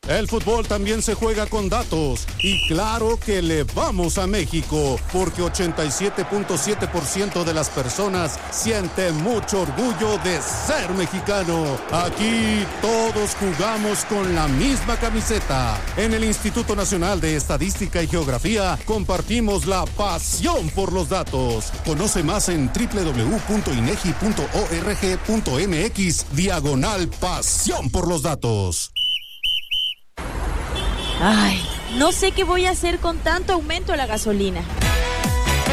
El fútbol también se juega con datos. Y claro que le vamos a México, porque 87.7% de las personas siente mucho orgullo de ser mexicano. Aquí todos jugamos con la misma camiseta. En el Instituto Nacional de Estadística y Geografía compartimos la pasión por los datos. Conoce más en www.inegi.org.mx/pasión por los datos. Ay, no sé qué voy a hacer con tanto aumento de la gasolina.